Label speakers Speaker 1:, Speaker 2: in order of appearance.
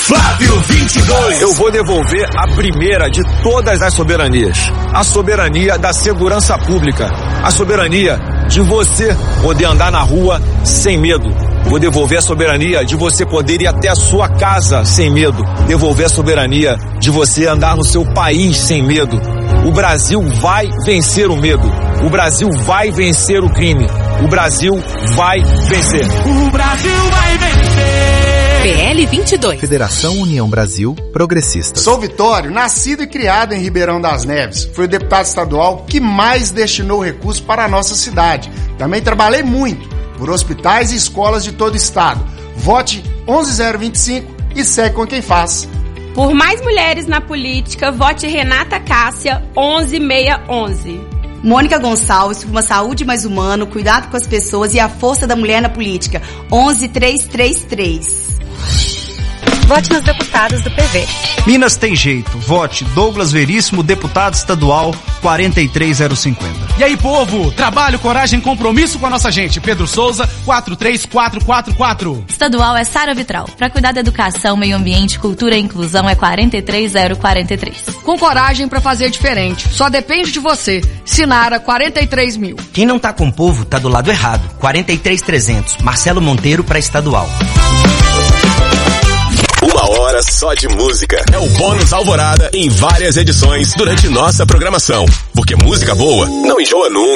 Speaker 1: Flávio 22.
Speaker 2: Eu vou devolver a primeira de todas as soberanias. A soberania da segurança pública. A soberania de você poder andar na rua sem medo. Vou devolver a soberania de você poder ir até a sua casa sem medo. Devolver a soberania de você andar no seu país sem medo. O Brasil vai vencer o medo. O Brasil vai vencer o crime. O Brasil vai vencer.
Speaker 1: O Brasil vai vencer.
Speaker 3: PL 22.
Speaker 4: Federação União Brasil Progressista.
Speaker 5: Sou Vitório, nascido e criado em Ribeirão das Neves. Fui o deputado estadual que mais destinou recursos para a nossa cidade. Também trabalhei muito por hospitais e escolas de todo o estado. Vote 11025 e segue com quem faz.
Speaker 6: Por mais mulheres na política, vote Renata Cássia 11611.
Speaker 7: Mônica Gonçalves, por uma saúde mais humana, cuidado com as pessoas e a força da mulher na política 11333.
Speaker 3: Vote nos deputados do PV.
Speaker 8: Minas tem jeito. Vote Douglas Veríssimo, deputado estadual 43050.
Speaker 9: E aí, povo? Trabalho, coragem, compromisso com a nossa gente. Pedro Souza, 43444.
Speaker 10: Estadual é Sara Vitral. Para cuidar da educação, meio ambiente, cultura e inclusão é 43043.
Speaker 11: Com coragem para fazer diferente. Só depende de você. Sinara 43000.
Speaker 12: Quem não tá com o povo tá do lado errado. 43300. Marcelo Monteiro para estadual.
Speaker 1: 1 hora só de música. É o Bônus Alvorada em várias edições durante nossa programação. Porque música boa não enjoa nunca.